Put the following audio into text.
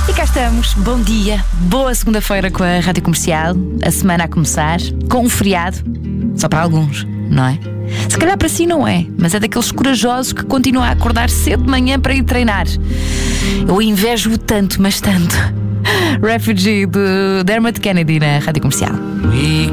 E cá estamos, bom dia, boa segunda-feira com a Rádio Comercial. A semana a começar, com um feriado, só para alguns, não é? Se calhar para si não é, mas é daqueles corajosos que continuam a acordar cedo de manhã para ir treinar. Eu invejo-o tanto, mas tanto. Refugee de Dermot Kennedy na Rádio Comercial.